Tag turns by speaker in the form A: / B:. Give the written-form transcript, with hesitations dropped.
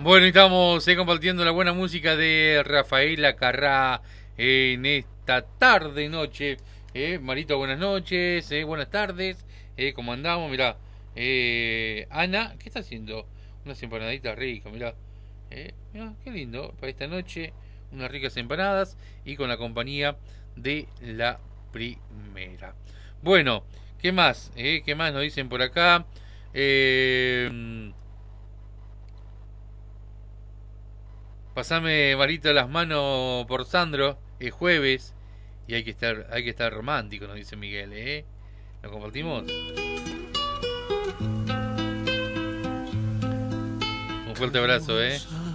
A: Bueno, y estamos compartiendo la buena música de Rafaela Carrá en esta tarde, noche. Marito, buenas noches, buenas tardes. ¿Cómo andamos? Mirá, Ana, ¿qué está haciendo? Unas empanaditas ricas, mirá. Mirá, qué lindo, para esta noche, unas ricas empanadas y con la compañía de la primera. Bueno, ¿qué más? ¿Qué más nos dicen por acá? Eh, Pasame, Marito, las manos por Sandro. Es jueves y hay que estar romántico, nos dice Miguel, ¿eh? ¿Lo compartimos? Un fuerte abrazo, ¿eh?